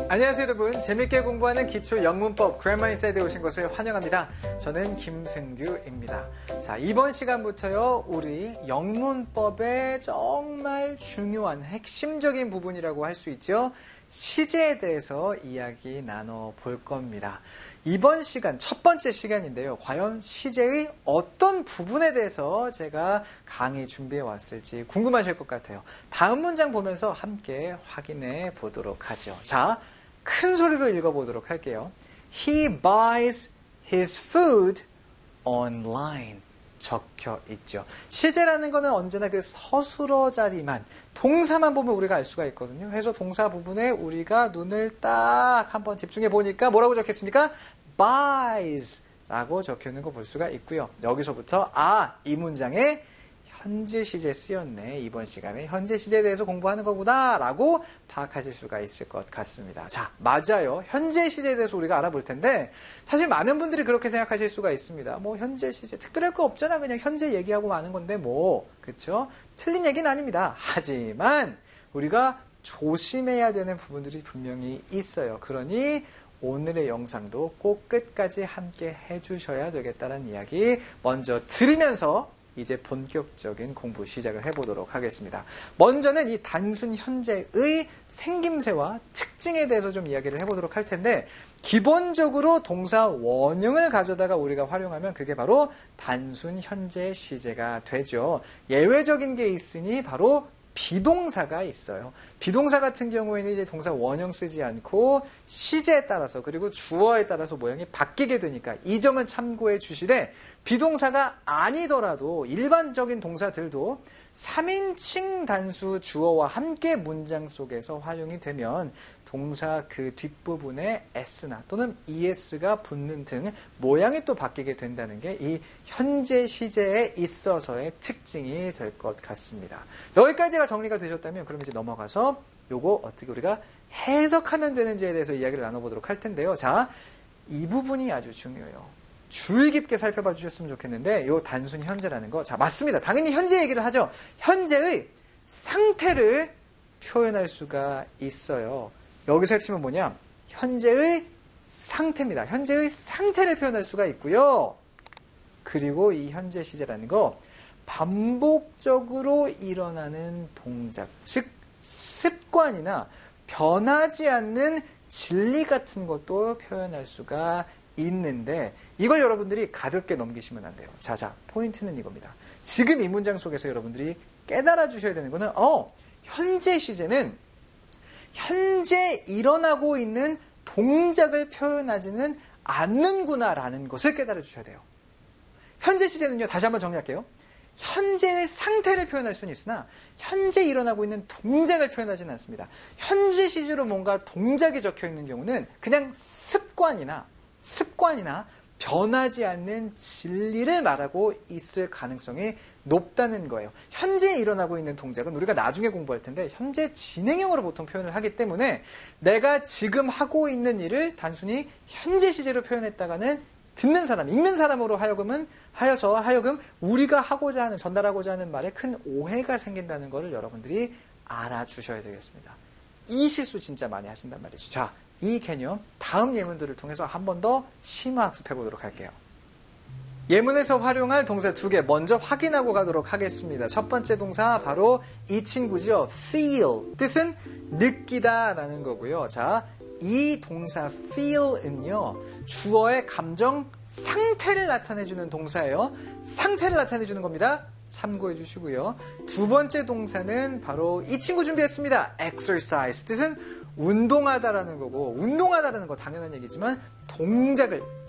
안녕하세요 여러분. 재밌게 공부하는 기초 영문법 Grammar Inside에 오신 것을 환영합니다. 저는 김승규입니다. 자, 이번 시간부터요 우리 영문법의 정말 중요한 핵심적인 부분이라고 할 수 있죠. 시제에 대해서 이야기 나눠볼 겁니다. 이번 시간 첫 번째 시간인데요. 과연 시제의 어떤 부분에 대해서 제가 강의 준비해 왔을지 궁금하실 것 같아요. 다음 문장 보면서 함께 확인해 보도록 하죠. 자, 큰 소리로 읽어보도록 할게요. He buys his food online. 적혀 있죠. 시제라는 거는 언제나 그 서술어 자리만, 동사만 보면 우리가 알 수가 있거든요. 그래서 동사 부분에 우리가 눈을 딱 한번 집중해 보니까 뭐라고 적혔습니까? buys 라고 적혀 있는 거 볼 수가 있고요. 여기서부터 이 문장에 현재 시제 쓰였네. 이번 시간에 현재 시제에 대해서 공부하는 거구나 라고 파악하실 수가 있을 것 같습니다. 자, 맞아요. 현재 시제에 대해서 우리가 알아볼 텐데 사실 많은 분들이 그렇게 생각하실 수가 있습니다. 뭐 현재 시제 특별할 거 없잖아. 그냥 현재 얘기하고 마는 건데 뭐. 그쵸? 틀린 얘기는 아닙니다. 하지만 우리가 조심해야 되는 부분들이 분명히 있어요. 그러니 오늘의 영상도 꼭 끝까지 함께 해주셔야 되겠다는 이야기 먼저 들으면서 이제 본격적인 공부 시작을 해보도록 하겠습니다. 먼저는 이 단순 현재의 생김새와 특징에 대해서 좀 이야기를 해보도록 할 텐데 기본적으로 동사 원형을 가져다가 우리가 활용하면 그게 바로 단순 현재 시제가 되죠. 예외적인 게 있으니 바로 비동사가 있어요. 비동사 같은 경우에는 이제 동사 원형 쓰지 않고 시제에 따라서 그리고 주어에 따라서 모양이 바뀌게 되니까 이 점은 참고해 주시되 비동사가 아니더라도 일반적인 동사들도 3인칭 단수 주어와 함께 문장 속에서 활용이 되면 동사 그 뒷부분에 s나 또는 es가 붙는 등 모양이 또 바뀌게 된다는 게 이 현재 시제에 있어서의 특징이 될 것 같습니다. 여기까지가 정리가 되셨다면 그럼 이제 넘어가서 요거 어떻게 우리가 해석하면 되는지에 대해서 이야기를 나눠보도록 할 텐데요. 자, 이 부분이 아주 중요해요. 주의 깊게 살펴봐 주셨으면 좋겠는데 요 단순 현재라는 거, 자, 맞습니다. 당연히 현재 얘기를 하죠. 현재의 상태를 표현할 수가 있어요. 여기서 핵심은 뭐냐? 현재의 상태입니다. 현재의 상태를 표현할 수가 있고요. 그리고 이 현재 시제라는 거 반복적으로 일어나는 동작, 즉 습관이나 변하지 않는 진리 같은 것도 표현할 수가 있는데 이걸 여러분들이 가볍게 넘기시면 안 돼요. 자, 포인트는 이겁니다. 지금 이 문장 속에서 여러분들이 깨달아 주셔야 되는 거는 현재 시제는 현재 일어나고 있는 동작을 표현하지는 않는구나라는 것을 깨달아 주셔야 돼요. 현재 시제는요, 다시 한번 정리할게요. 현재의 상태를 표현할 수는 있으나 현재 일어나고 있는 동작을 표현하지는 않습니다. 현재 시제로 뭔가 동작이 적혀 있는 경우는 그냥 습관이나 변하지 않는 진리를 말하고 있을 가능성이 높다는 거예요. 현재 일어나고 있는 동작은 우리가 나중에 공부할 텐데 현재 진행형으로 보통 표현을 하기 때문에 내가 지금 하고 있는 일을 단순히 현재 시제로 표현했다가는 듣는 사람, 읽는 사람으로 하여금 우리가 하고자 하는, 전달하고자 하는 말에 큰 오해가 생긴다는 것을 여러분들이 알아주셔야 되겠습니다. 이 실수 진짜 많이 하신단 말이죠. 자, 이 개념 다음 예문들을 통해서 한 번 더 심화학습해 보도록 할게요. 예문에서 활용할 동사 2개 먼저 확인하고 가도록 하겠습니다. 첫 번째 동사 바로 이 친구죠. feel. 뜻은 느끼다 라는 거고요. 자, 이 동사 feel은요. 주어의 감정 상태를 나타내주는 동사예요. 상태를 나타내주는 겁니다. 참고해 주시고요. 두 번째 동사는 바로 이 친구 준비했습니다. exercise. 뜻은 운동하다라는 거고 운동하다라는 거 당연한 얘기지만 동작을